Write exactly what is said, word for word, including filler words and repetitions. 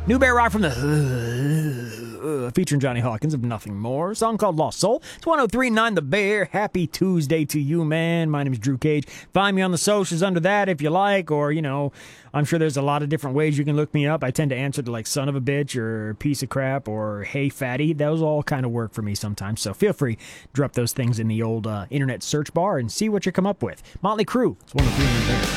New Bear Rock from the uh, featuring Johnny Hawkins of Nothing More. A song called Lost Soul. It's one oh three point nine The Bear. Happy Tuesday to you, man. My name is Drew Cage. Find me on the socials under that if you like, or, you know, I'm sure there's a lot of different ways you can look me up. I tend to answer to like son of a bitch or piece of crap or hey fatty. Those all kind of work for me sometimes. So feel free, drop those things in the old uh, internet search bar and see what you come up with. Motley Crue. It's one oh three point nine The Bear.